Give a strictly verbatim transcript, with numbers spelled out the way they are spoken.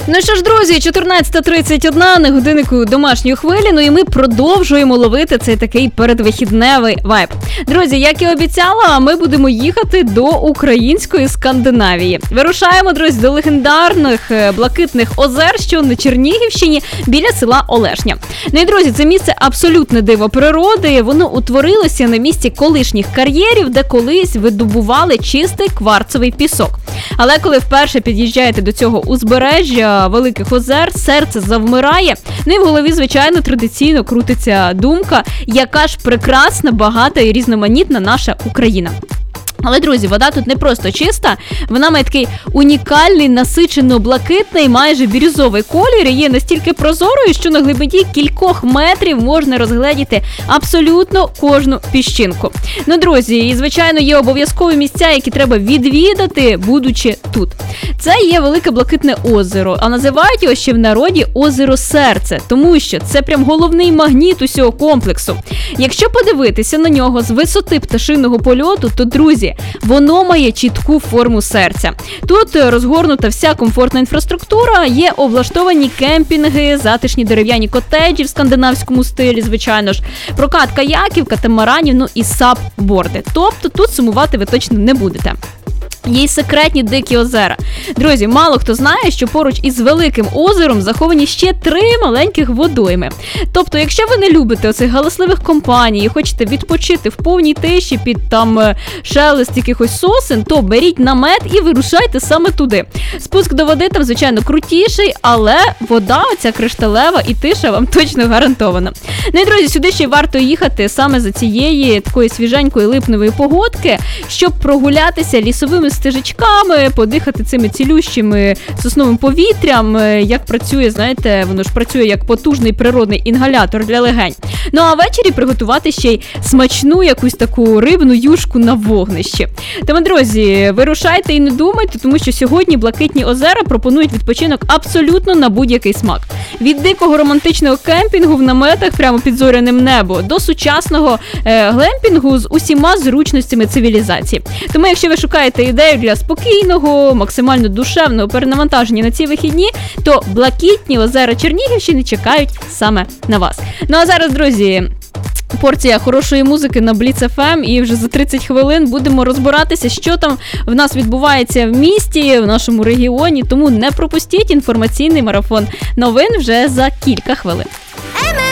Ну що ж, друзі, чотирнадцята тридцять один на годиннику домашньої хвилі, ну і ми продовжуємо ловити цей такий передвихідневий вайб. Друзі, як і обіцяла, ми будемо їхати до української Скандинавії. Вирушаємо, друзі, до легендарних блакитних озер, що на Чернігівщині, біля села Олешня. Ну і, друзі, це місце абсолютне диво природи, воно утворилося на місці колишніх кар'єрів, де колись видобували чистий кварцовий пісок. Але коли вперше під'їжджаєте до цього узбережжя Великих озер, серце завмирає. Ну і в голові, звичайно, традиційно крутиться думка, яка ж прекрасна, багата і різноманітна наша Україна. Але, друзі, вода тут не просто чиста, вона має такий унікальний, насичено-блакитний, майже бірюзовий колір, і є настільки прозорою, що на глибині кількох метрів можна розгледіти абсолютно кожну піщинку. Ну, друзі, і, звичайно, є обов'язкові місця, які треба відвідати, будучи тут. Це є Велике Блакитне озеро, а називають його ще в народі озеро Серце, тому що це прям головний магніт усього комплексу. Якщо подивитися на нього з висоти пташиного польоту, то, друзі, воно має чітку форму серця. Тут розгорнута вся комфортна інфраструктура, є облаштовані кемпінги, затишні дерев'яні котеджі в скандинавському стилі, звичайно ж, прокат каяків, катамаранів, ну і сап-борди. Тобто тут сумувати ви точно не будете. Є й секретні дикі озера. Друзі, мало хто знає, що поруч із Великим озером заховані ще три маленьких водойми. Тобто, якщо ви не любите оцих галасливих компаній і хочете відпочити в повній тиші під там шелест якихось сосен, то беріть намет і вирушайте саме туди. Спуск до води там, звичайно, крутіший, але вода оця кришталева і тиша вам точно гарантована. Ну і, друзі, сюди ще й варто їхати саме за цієї такої свіженької липневої погодки, щоб прогулятися лісовими стежечками, подихати цими цілющими сосновим повітрям, як працює, знаєте, воно ж працює як потужний природний інгалятор для легень. Ну а ввечері приготувати ще й смачну якусь таку рибну юшку на вогнищі. Тому, друзі, вирушайте і не думайте, тому що сьогодні Блакитні озера пропонують відпочинок абсолютно на будь-який смак. Від дикого романтичного кемпінгу в наметах прямо під зоряним небом до сучасного е, глемпінгу з усіма зручностями цивілізації. Тому, якщо ви шукаєте ідею для спокійного, максимально душевного перенавантаження на ці вихідні, то Блакитні озера Чернігівщини чекають саме на вас. Ну а зараз, друзі, порція хорошої музики на Бліц еф ем, і вже за тридцять хвилин будемо розбиратися, що там в нас відбувається в місті, в нашому регіоні, тому не пропустіть інформаційний марафон новин вже за кілька хвилин.